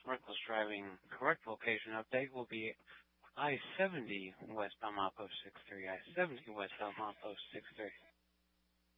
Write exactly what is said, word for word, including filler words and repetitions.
reckless driving correct location update will be I seventy westbound milepost six three, I seventy westbound milepost six three.